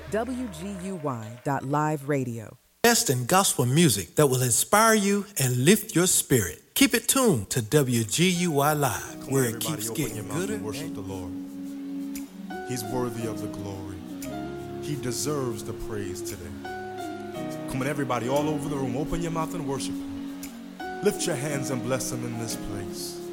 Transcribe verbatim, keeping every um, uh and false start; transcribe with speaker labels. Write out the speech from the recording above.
Speaker 1: W G U Y dot live radio.
Speaker 2: Best in gospel music that will inspire you and lift your spirit. Keep it tuned to W G U Y Live, where it keeps getting gooder.
Speaker 3: Worship the Lord. He's worthy of the glory. He deserves the praise today. Come on, everybody, all over the room, open your mouth and worship Him. Lift your hands and bless Him in this place.